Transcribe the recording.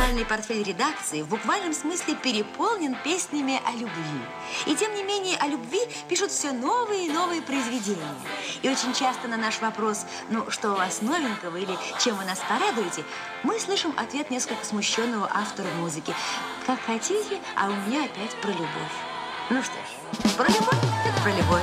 Музыкальный портфель редакции в буквальном смысле переполнен песнями о любви. И тем не менее о любви пишут все новые и новые произведения. И очень часто на наш вопрос, ну, что у вас новенького или чем вы нас порадуете, мы слышим ответ несколько смущенного автора музыки. Как хотите, а у меня опять про любовь. Ну что ж, про любовь, так про любовь.